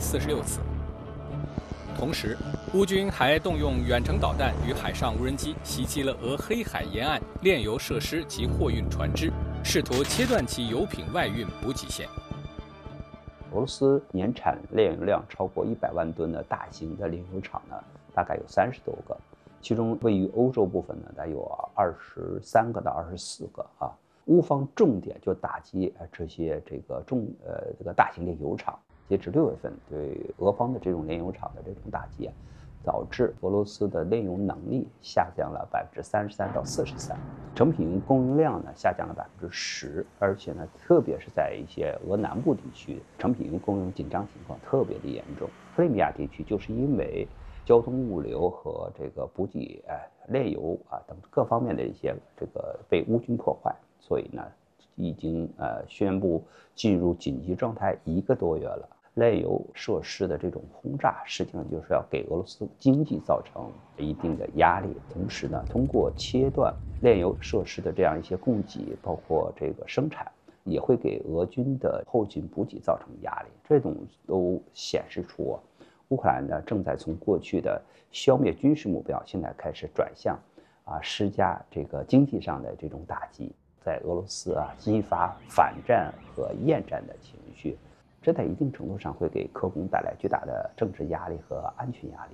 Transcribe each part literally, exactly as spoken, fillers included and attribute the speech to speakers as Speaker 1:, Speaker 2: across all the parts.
Speaker 1: 四十六次。同时，乌军还动用远程导弹与海上无人机袭击了俄黑海沿岸炼油设施及货运船只，试图切断其油品外运补给线。
Speaker 2: 俄罗斯年产炼油量超过一百万吨的大型的炼油厂呢，大概有三十多个，其中位于欧洲部分呢，大概有二十三个到二十四个啊。乌方重点就打击这些这个重呃这个大型炼油厂。截至六月份，对俄方的这种炼油厂的这种打击啊，导致俄罗斯的炼油能力下降了百分之三十三到四十三，成品供应量呢下降了百分之十，而且呢，特别是在一些俄南部地区，成品供应紧张情况特别的严重。克里米亚地区就是因为交通物流和这个补给哎炼油啊等各方面的一些这个被乌军破坏，所以呢，已经呃宣布进入紧急状态一个多月了。炼油设施的这种轰炸，实际上就是要给俄罗斯经济造成一定的压力。同时呢，通过切断炼油设施的这样一些供给，包括这个生产，也会给俄军的后勤补给造成压力。这种都显示出啊，乌克兰呢正在从过去的消灭军事目标，现在开始转向啊施加这个经济上的这种打击，在俄罗斯啊激发反战和厌战的情绪。这在一定程度上会给科工带来巨大的政治压力和安全压力。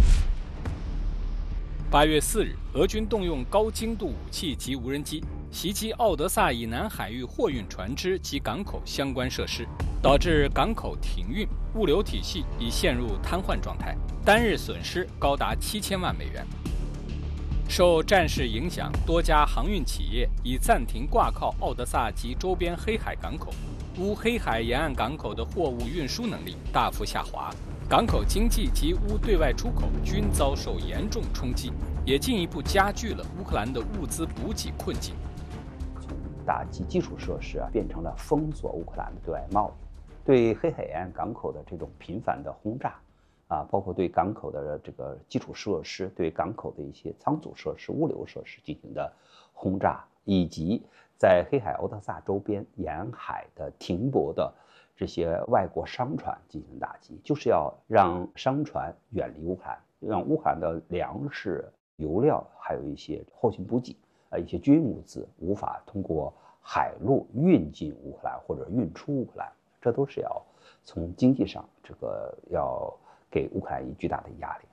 Speaker 1: 八月四日，俄军动用高精度武器及无人机袭击奥德萨以南海域货运船只及港口相关设施，导致港口停运，物流体系已陷入瘫痪状态，单日损失高达七千万美元。受战事影响，多家航运企业已暂停挂靠奥德萨及周边黑海港口。乌黑海沿岸港口的货物运输能力大幅下滑，港口经济及乌对外出口均遭受严重冲击，也进一步加剧了乌克兰的物资补给困境。
Speaker 2: 从打击基础设施啊，变成了封锁乌克兰的对外贸易，对黑海沿岸港口的这种频繁的轰炸，啊，包括对港口的这个基础设施、对港口的一些仓储设施、物流设施进行的轰炸，以及在黑海敖德萨周边沿海的停泊的这些外国商船进行打击，就是要让商船远离乌克兰，让乌克兰的粮食、油料，还有一些后勤补给，呃，一些军物资无法通过海路运进乌克兰或者运出乌克兰，这都是要从经济上这个要给乌克兰以巨大的压力。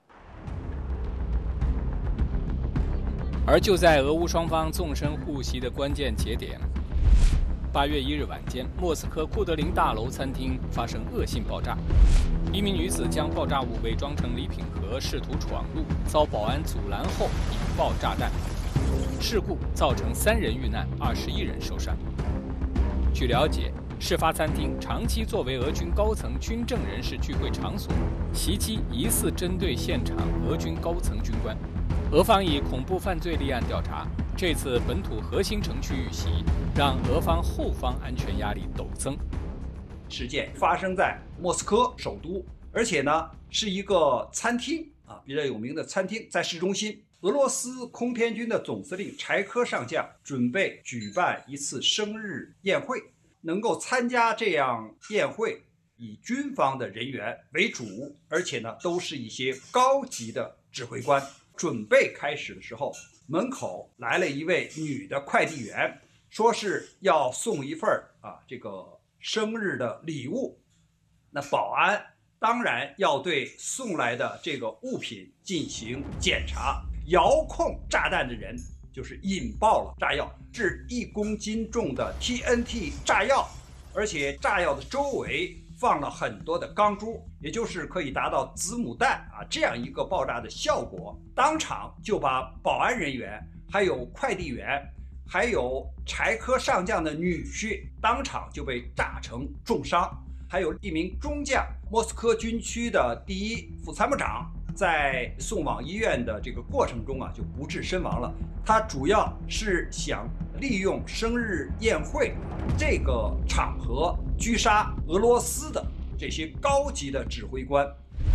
Speaker 1: 而就在俄乌双方纵深互袭的关键节点，八月一日晚间，莫斯科库德林大楼餐厅发生恶性爆炸，一名女子将爆炸物伪装成礼品盒，试图闯入，遭保安阻拦后引爆炸弹。事故造成三人遇难，二十一人受伤。据了解，事发餐厅长期作为俄军高层军政人士聚会场所，袭击疑似针对现场俄军高层军官。俄方以恐怖犯罪立案调查，这次本土核心城区遇袭，让俄方后方安全压力陡增。
Speaker 3: 事件发生在莫斯科首都，而且呢是一个餐厅啊，比较有名的餐厅，在市中心。俄罗斯空天军的总司令柴科上将准备举办一次生日宴会，能够参加这样宴会，以军方的人员为主，而且呢都是一些高级的指挥官。准备开始的时候，门口来了一位女的快递员，说是要送一份啊这个生日的礼物。那保安当然要对送来的这个物品进行检查。遥控炸弹的人就是引爆了炸药，是一公斤重的 T N T 炸药，而且炸药的周围放了很多的钢珠，也就是可以达到子母弹啊这样一个爆炸的效果。当场就把保安人员、还有快递员、还有柴科上将的女婿当场就被炸成重伤，还有一名中将，莫斯科军区的第一副参谋长，在送往医院的这个过程中啊就不治身亡了。他主要是想利用生日宴会这个场合狙杀俄罗斯的这些高级的指挥官。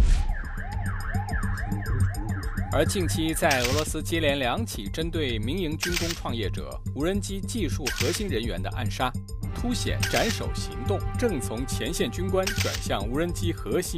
Speaker 1: 而近期在俄罗斯接连两起针对民营军工创业者、无人机技术核心人员的暗杀，凸显斩首行动正从前线军官转向无人机核心